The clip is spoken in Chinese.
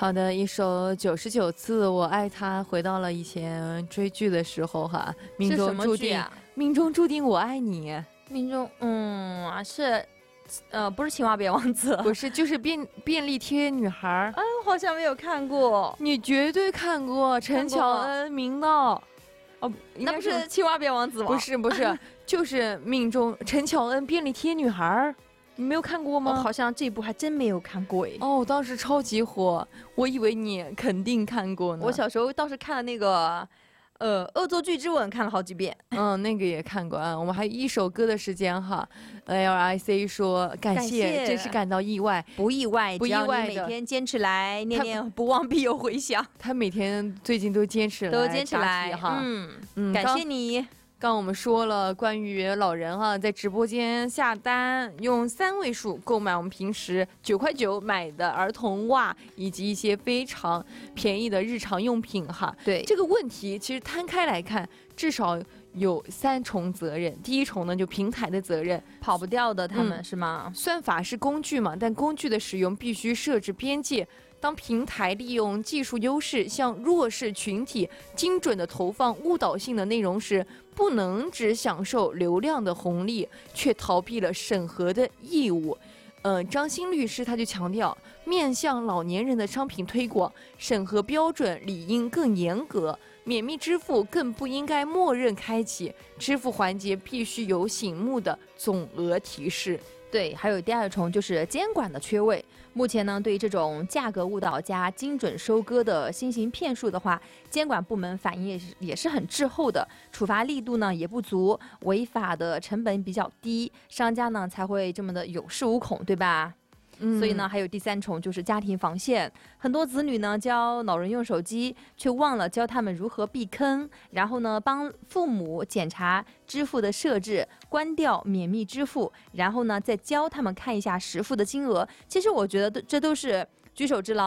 好的，一首99次我爱他，回到了以前追剧的时候哈，命中注定，命中注定我爱你， 命中是。不是青蛙变王子， 不是，就是便利贴女孩。 我好像没有看过。 你绝对看过，陈乔恩、明道。 哦，那不是青蛙变王子吗？ 不是不是，就是命中陈乔恩便利贴女孩。你没有看过吗？ 好像这部还真没有看过诶。 哦，当时超级火，我以为你肯定看过呢。 我小时候倒是看了那个恶作剧之吻看了好几遍。 那个也看过啊。我们还有一首歌的时间哈。LIC 说感谢，真是感到意外， 不意外， 不意外的。 只要你每天坚持来，念念不忘必有回响。 他每天最近都坚持来哈。 感谢你。 刚我们说了关于老人哈，在直播间下单用3位数购买我们平时9块9买的儿童袜以及一些非常便宜的日常用品哈。 对这个问题，其实摊开来看，至少有3重责任。第一重呢，就平台的责任， 跑不掉的，他们是吗？ 算法是工具嘛，但工具的使用必须设置边界。当平台利用技术优势向弱势群体精准的投放误导性的内容时，不能只享受流量的红利，却逃避了审核的义务。张欣律师他就强调，面向老年人的商品推广审核标准理应更严格，免密支付更不应该默认开启，支付环节必须有醒目的总额提示。 对，还有第2重就是监管的缺位。目前呢，对于这种价格误导加精准收割的新型骗术的话，监管部门反应也是很滞后的，处罚力度呢也不足，违法的成本比较低，商家呢才会这么的有恃无恐，对吧？所以呢，还有第3重就是家庭防线。很多子女呢教老人用手机，却忘了教他们如何避坑，然后呢帮父母检查支付的设置，关掉免密支付，然后呢再教他们看一下实付的金额。其实我觉得这都是举手之劳。